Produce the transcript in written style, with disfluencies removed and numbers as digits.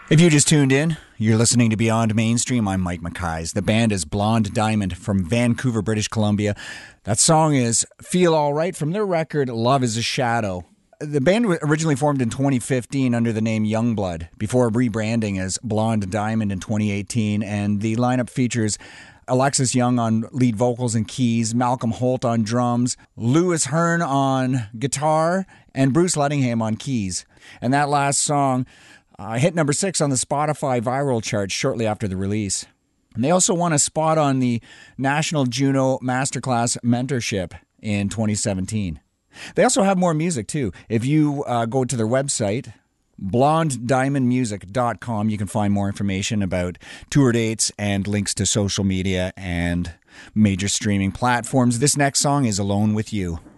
If you just tuned in, you're listening to Beyond Mainstream. I'm Mike McKays. The band is Blonde Diamond from Vancouver, British Columbia. That song is Feel All Right from their record Love is a Shadow. The band originally formed in 2015 under the name Youngblood before rebranding as Blonde Diamond in 2018, and the lineup features Alexis Young on lead vocals and keys, Malcolm Holt on drums, Lewis Hearn on guitar, and Bruce Lettingham on keys. And that last song hit number 6 on the Spotify viral chart shortly after the release. And they also won a spot on the National Juno Masterclass Mentorship in 2017. They also have more music, too. If you go to their website, blondediamondmusic.com, you can find more information about tour dates and links to social media and major streaming platforms. This next song is Alone With You.